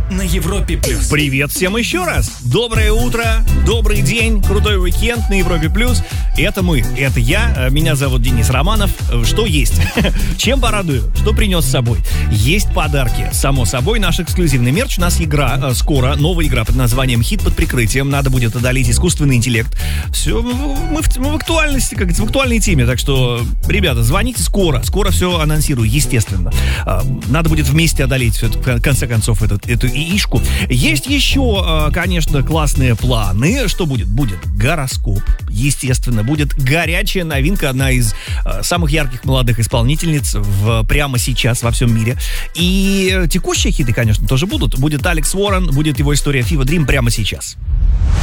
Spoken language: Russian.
на Европе+. Привет всем еще раз. Доброе утро, добрый день, крутой уикенд на Европе+. Это мы, это я, меня зовут Денис Романов. Что есть? Чем порадую? Что принес с собой? Есть подарки. Само собой, наш эксклюзивный мерч. У нас игра, скоро новая игра под названием «Хит под прикрытием». Надо будет одолеть искусственный интеллект. Все, мы в актуальности, как говорится, в актуальной теме. Так что, ребята, звоните скоро. Скоро все анонсирую, естественно. Надо будет вместе одолеть, в конце концов, эту яичку. Есть еще, конечно, классные планы. Что будет? Будет гороскоп, естественно. Будет горячая новинка, одна из самых ярких молодых исполнительниц прямо сейчас во всем мире. И текущие хиты, конечно, тоже будут. Будет Алекс Уоррен, будет его история Fever Dream прямо сейчас.